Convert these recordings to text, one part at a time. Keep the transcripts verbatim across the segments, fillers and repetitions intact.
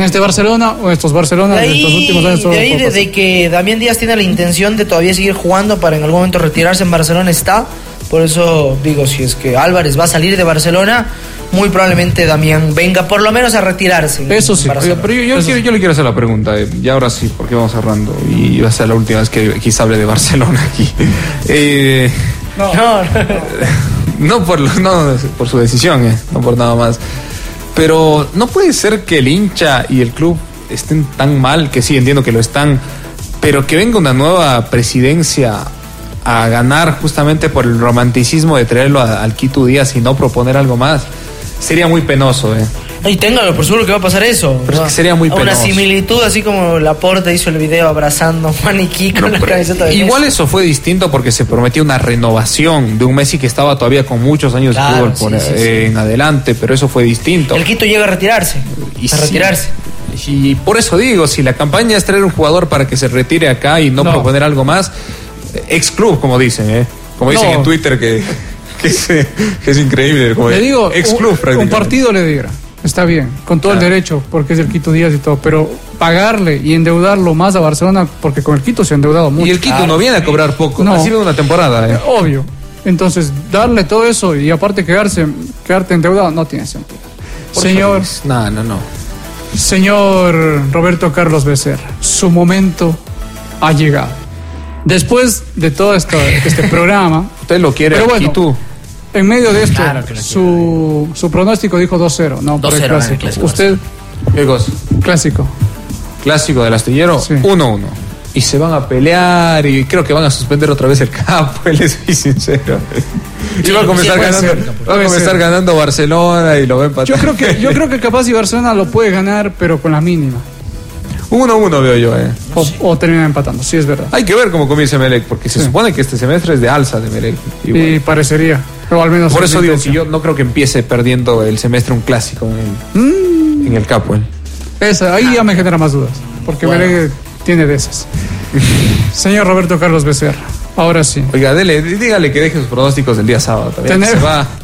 en este Barcelona o en estos Barcelona de, de estos últimos años. De ahí, desde que Damián Díaz tiene la intención de todavía seguir jugando para en algún momento retirarse en Barcelona, está. Por eso digo, si es que Álvarez va a salir de Barcelona, muy probablemente Damián venga por lo menos a retirarse. Eso sí. Oiga, pero yo, yo, Eso quiero, sí. yo le quiero hacer la pregunta, eh, y ahora sí, porque vamos cerrando, y va a ser la última vez que quizá hable de Barcelona aquí. Eh, No, no, no. no, por, lo- no por su decisión, eh, no por nada más. Pero no puede ser que el hincha y el club estén tan mal, que sí, entiendo que lo están, pero que venga una nueva presidencia a ganar justamente por el romanticismo de traerlo a- al Quito Díaz y no proponer algo más. Sería muy penoso, eh. Y téngalo por seguro que va a pasar eso. Pero es que sería muy Una penoso. similitud, así como Laporta hizo el video abrazando a Juan y Kiko No, en la pero camiseta de igual Messi. eso fue distinto porque se prometió una renovación de un Messi que estaba todavía con muchos años Claro, de fútbol sí, por, sí, eh, sí. en adelante, pero eso fue distinto. El Quito llega a retirarse. Y a sí, retirarse. Y por eso digo, si la campaña es traer un jugador para que se retire acá y no, No. proponer algo más, ex club, como dicen, ¿eh? Como dicen No. en Twitter que, que, es, eh, que es increíble. Como Le digo, ex club un, un partido le diera. Está bien, con todo Claro. el derecho, porque es el Quito Díaz y todo, pero pagarle y endeudarlo más a Barcelona, porque con el Quito se ha endeudado mucho. Y el Quito Claro. no viene a cobrar poco, No. ha sido una temporada, ¿eh? Obvio. Entonces, darle todo eso y aparte quedarse, quedarte endeudado no tiene sentido. Por Señor, eso es- No, no, no. señor Roberto Carlos Becerra, su momento ha llegado. Después de todo esto, este programa, Usted lo quiere Pero al bueno, Quito. en medio de esto, Claro que lo su, su pronóstico dijo dos cero, no, por el dos cero en el clásico. clásico. Usted, ¿Qué cosa? clásico. Clásico del Astillero, Sí. uno uno. Y se van a pelear y creo que van a suspender otra vez el campo, les soy sincero. Y Sí, va a comenzar, sí, puede ganando, ser, va a puede comenzar ser. ganando Barcelona y lo va a empatar. Yo creo que, yo creo que capaz y Barcelona lo puede ganar, pero con la mínima. uno uno veo yo, eh. O, o termina empatando, sí es verdad. Hay que ver cómo comienza Melec, porque se Sí. supone que este semestre es de alza de Melec. Y bueno, Y parecería, o al menos. por es eso la digo que intención. yo no creo que empiece perdiendo el semestre un clásico en el, Mm, en el Capo. eh. esa, ahí ya me genera más dudas, porque Bueno. Melec tiene de esas. Señor Roberto Carlos Becerra, ahora sí. Oiga, dele, dígale que deje sus pronósticos del día sábado también. Tener- Se va.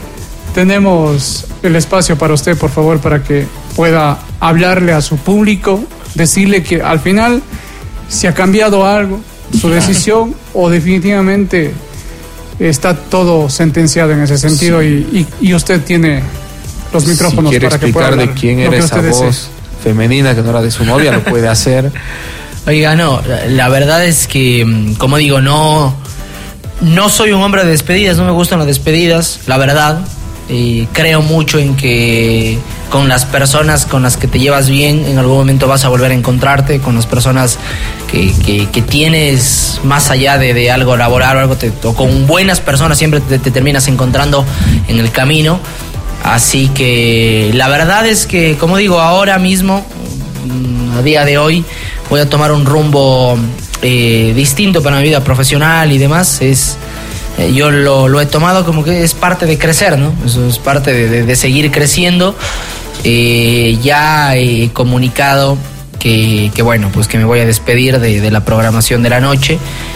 Tenemos el espacio para usted, por favor, para que pueda hablarle a su público, decirle que al final, si ha cambiado algo, su decisión, o definitivamente está todo sentenciado en ese sentido, y, y, y usted tiene los micrófonos Si quiere para que pueda explicar de hablar quién lo era que esa usted desee. voz femenina que no era de su novia, lo puede hacer. Oiga, no, la, la verdad es que, mm, como digo, no, no soy un hombre de despedidas, no me gustan las despedidas, la verdad. Y creo mucho en que con las personas con las que te llevas bien, en algún momento vas a volver a encontrarte, con las personas que, que, que tienes más allá de, de algo laboral o algo, te, o con buenas personas siempre te, te terminas encontrando en el camino. Así que la verdad es que, como digo, ahora mismo, mm, a día de hoy, voy a tomar un rumbo eh, distinto para mi vida profesional y demás. Es eh, yo lo, lo he tomado como que es parte de crecer, ¿no? Eso es parte de, de, de seguir creciendo. Eh, ya he comunicado que, que, bueno, pues que me voy a despedir de, de la programación de la noche.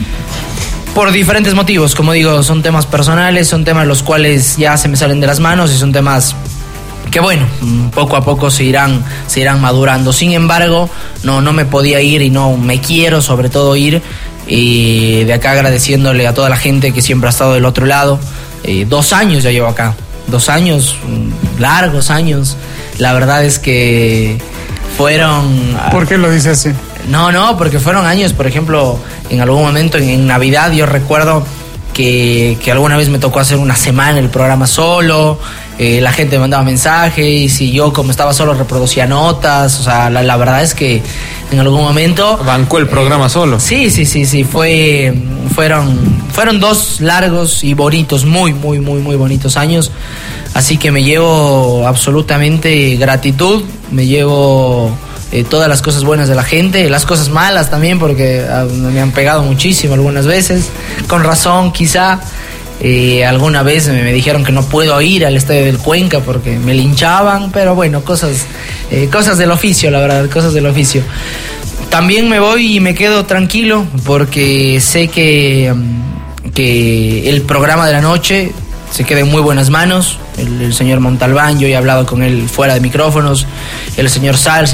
Por diferentes motivos, como digo, son temas personales, son temas los cuales ya se me salen de las manos y son temas que, bueno, poco a poco se irán, se irán madurando. Sin embargo, no, no me podía ir y no me quiero sobre todo ir. Y de acá agradeciéndole a toda la gente que siempre ha estado del otro lado. Eh, dos años ya llevo acá, dos años, largos años. La verdad es que fueron... ¿Por qué lo dice así? No, no, porque fueron años, por ejemplo, en algún momento en, en Navidad yo recuerdo que, que alguna vez me tocó hacer una semana el programa solo, eh, la gente me mandaba mensajes y yo como estaba solo reproducía notas, o sea, la, la verdad es que en algún momento... Bancó el programa eh, solo. Sí, sí, sí, sí, fue, fueron, fueron dos largos y bonitos, muy, muy, muy, muy bonitos años, así que me llevo absolutamente gratitud, me llevo... Eh, todas las cosas buenas de la gente, las cosas malas también, porque uh, me han pegado muchísimo algunas veces, con razón quizá. Eh, alguna vez me, me dijeron que no puedo ir al estadio del Cuenca porque me linchaban, pero bueno, cosas, eh, cosas del oficio, la verdad, cosas del oficio. También me voy y me quedo tranquilo porque sé que, um, que el programa de la noche se queda en muy buenas manos. El, el señor Montalbán, yo he hablado con él fuera de micrófonos, el señor Sal,